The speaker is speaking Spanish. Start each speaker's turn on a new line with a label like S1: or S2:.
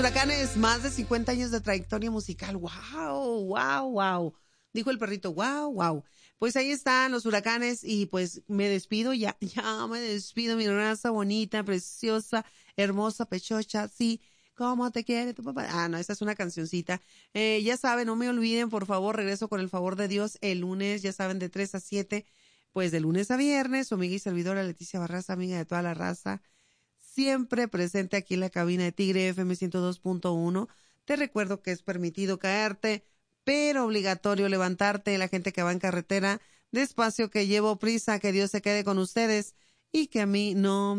S1: Huracanes, más de 50 años de trayectoria musical. ¡Wow! ¡Wow! ¡Wow! Dijo el perrito, ¡wow! ¡Wow! Pues ahí están los huracanes y pues me despido, ya me despido, mi raza bonita, preciosa, hermosa, pechocha, sí. ¿Cómo te quiere tu papá? Ah, no, esa es una cancioncita. Ya saben, no me olviden, por favor, regreso con el favor de Dios el lunes, ya saben, de 3 a 7, pues de lunes a viernes, su amiga y servidora Leticia Barraza, amiga de toda la raza, siempre presente aquí en la cabina de Tigre FM 102.1. Te recuerdo que es permitido caerte, pero obligatorio levantarte. La gente que va en carretera, despacio, que llevo prisa, que Dios se quede con ustedes y que a mí no